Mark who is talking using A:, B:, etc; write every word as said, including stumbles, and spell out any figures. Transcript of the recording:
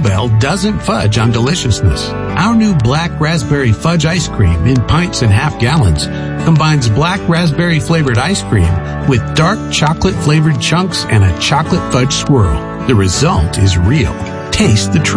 A: Bluebell doesn't fudge on deliciousness. Our new black raspberry fudge ice cream in pints and half gallons combines black raspberry flavored ice cream with dark chocolate flavored chunks and a chocolate fudge swirl. The result is real. Taste the truth.